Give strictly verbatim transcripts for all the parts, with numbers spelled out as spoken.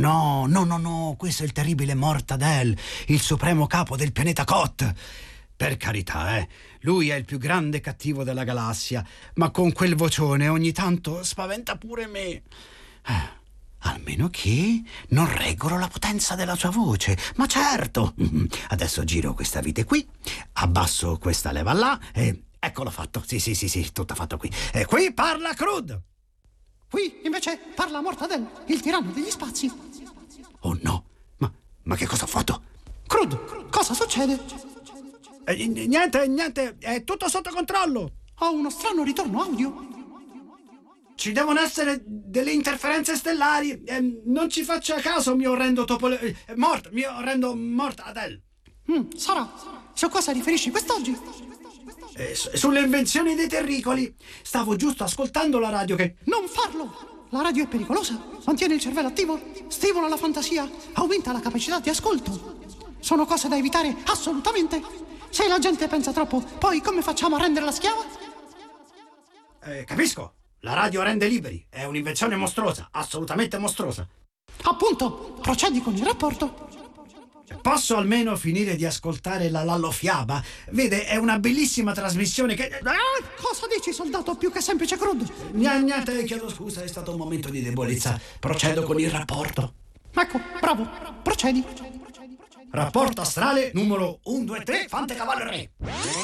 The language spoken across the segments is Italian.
no, no, no, no, questo è il terribile Mortadell, il supremo capo del pianeta Kot. Per carità, eh, lui è il più grande cattivo della galassia, ma con quel vocione ogni tanto spaventa pure me. Eh, almeno che non reggono la potenza della sua voce. Ma certo, adesso giro questa vite qui, abbasso questa leva là e eccolo fatto. Sì, sì, sì, sì, tutto fatto qui. E qui parla Crud. Qui invece parla Mortadell, il tiranno degli spazi. Oh no, ma, ma che cosa ho fatto? Crud, cosa succede? Eh, niente, niente, è tutto sotto controllo. Ho uno strano ritorno audio. Ci devono essere delle interferenze stellari. Eh, non ci faccia caso, mio orrendo topo... Eh, mort, mio orrendo Mortadell. Mm, sarà. Su cosa riferisci quest'oggi? Eh, su- sulle invenzioni dei terricoli. Stavo giusto ascoltando la radio che... Non farlo! La radio è pericolosa. Mantiene il cervello attivo, stimola la fantasia, aumenta la capacità di ascolto. Sono cose da evitare assolutamente. Se la gente pensa troppo, poi come facciamo a renderla schiava? Eh, capisco. La radio rende liberi. È un'invenzione mostruosa, assolutamente mostruosa. Appunto, procedi con il rapporto. Posso almeno finire di ascoltare la Lallofiaba? Vede, è una bellissima trasmissione che... Ah! Cosa dici, soldato, più che semplice Crud? Niente, chiedo scusa, è stato un momento di debolezza. Procedo con il rapporto. Ecco, bravo, procedi. Rapporto astrale numero uno, due, tre, Fante Cavallo Re.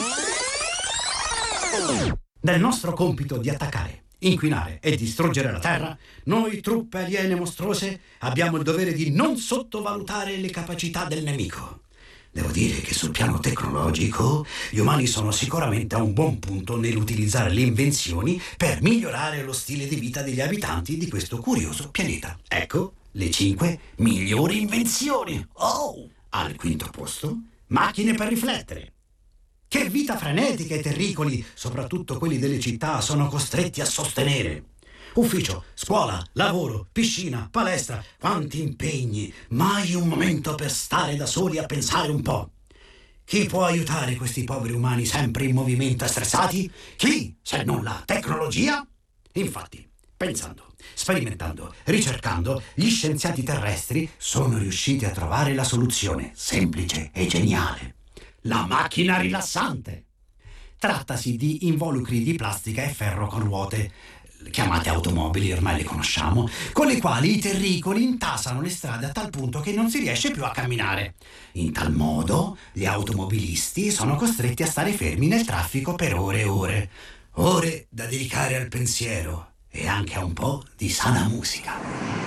Del nostro compito di attaccare, inquinare e distruggere la Terra, noi, truppe aliene mostruose, abbiamo il dovere di non sottovalutare le capacità del nemico. Devo dire che sul piano tecnologico gli umani sono sicuramente a un buon punto nell'utilizzare le invenzioni per migliorare lo stile di vita degli abitanti di questo curioso pianeta. Ecco le cinque migliori invenzioni. Oh! Al quinto posto, macchine per riflettere. Che vita frenetica i terricoli, soprattutto quelli delle città, sono costretti a sostenere. Ufficio, scuola, lavoro, piscina, palestra, quanti impegni, mai un momento per stare da soli a pensare un po'. Chi può aiutare questi poveri umani sempre in movimento e stressati? Chi, se non la tecnologia? Infatti, pensando, sperimentando, ricercando, gli scienziati terrestri sono riusciti a trovare la soluzione semplice e geniale. La macchina rilassante. Trattasi di involucri di plastica e ferro con ruote, chiamate automobili, ormai le conosciamo, con le quali i terricoli intasano le strade a tal punto che non si riesce più a camminare. In tal modo, gli automobilisti sono costretti a stare fermi nel traffico per ore e ore. Ore da dedicare al pensiero e anche a un po' di sana musica.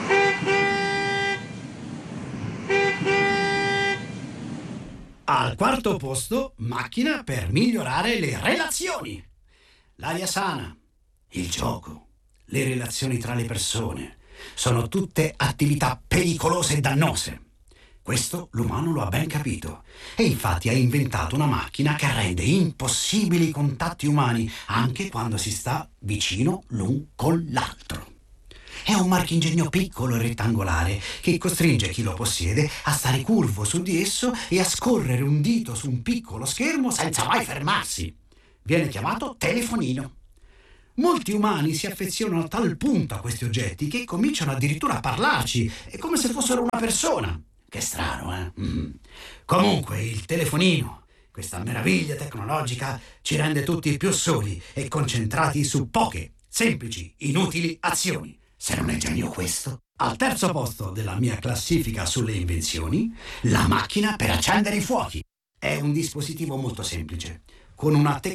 Al quarto posto, macchina per migliorare le relazioni. L'aria sana, il gioco, le relazioni tra le persone sono tutte attività pericolose e dannose. Questo l'umano lo ha ben capito e infatti ha inventato una macchina che rende impossibili i contatti umani anche quando si sta vicino l'un con l'altro. È un marchingegno piccolo e rettangolare che costringe chi lo possiede a stare curvo su di esso e a scorrere un dito su un piccolo schermo senza mai fermarsi. Viene chiamato telefonino. Molti umani si affezionano a tal punto a questi oggetti che cominciano addirittura a parlarci, è come se fossero una persona. Che strano, eh? Mm. Comunque, il telefonino, questa meraviglia tecnologica, ci rende tutti più soli e concentrati su poche, semplici, inutili azioni. Se non è genio questo? Al terzo posto della mia classifica sulle invenzioni, la macchina per accendere i fuochi. È un dispositivo molto semplice, con una tecnologia